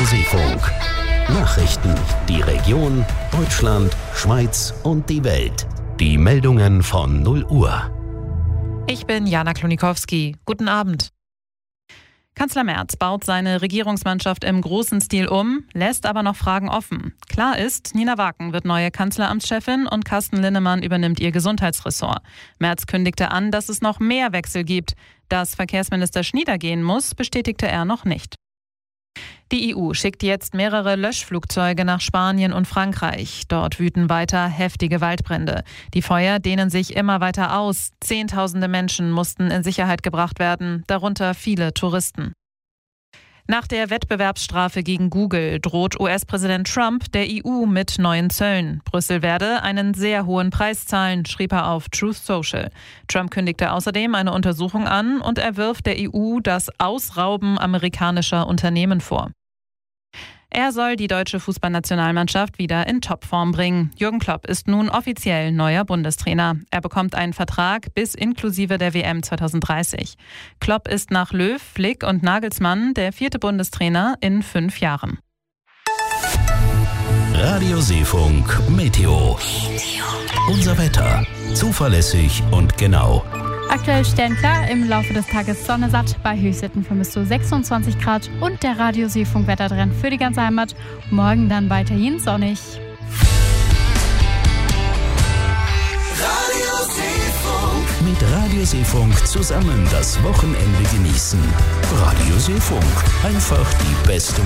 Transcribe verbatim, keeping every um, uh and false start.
Seefunk. Nachrichten, die Region, Deutschland, Schweiz und die Welt. Die Meldungen von null Uhr. Ich bin Jana Klonikowski. Guten Abend. Kanzler Merz baut seine Regierungsmannschaft im großen Stil um, lässt aber noch Fragen offen. Klar ist, Nina Waken wird neue Kanzleramtschefin und Carsten Linnemann übernimmt ihr Gesundheitsressort. Merz kündigte an, dass es noch mehr Wechsel gibt. Dass Verkehrsminister Schnieder gehen muss, bestätigte er noch nicht. Die E U schickt jetzt mehrere Löschflugzeuge nach Spanien und Frankreich. Dort wüten weiter heftige Waldbrände. Die Feuer dehnen sich immer weiter aus. Zehntausende Menschen mussten in Sicherheit gebracht werden, darunter viele Touristen. Nach der Wettbewerbsstrafe gegen Google droht U S-Präsident Trump der E U mit neuen Zöllen. Brüssel werde einen sehr hohen Preis zahlen, schrieb er auf Truth Social. Trump kündigte außerdem eine Untersuchung an und er wirft der E U das Ausrauben amerikanischer Unternehmen vor. Er soll die deutsche Fußballnationalmannschaft wieder in Topform bringen. Jürgen Klopp ist nun offiziell neuer Bundestrainer. Er bekommt einen Vertrag bis inklusive der W M zwanzig dreißig. Klopp ist nach Löw, Flick und Nagelsmann der vierte Bundestrainer in fünf Jahren. Radio Seefunk Meteo. Unser Wetter. Zuverlässig und genau. Aktuell sternklar, im Laufe des Tages Sonne satt, bei Höchstwerten von bis zu sechsundzwanzig Grad und der Radio Seefunk Wettertrend für die ganze Heimat. Morgen dann weiterhin sonnig. Radio Seefunk. Mit Radio Seefunk zusammen das Wochenende genießen. Radio Seefunk. Einfach die beste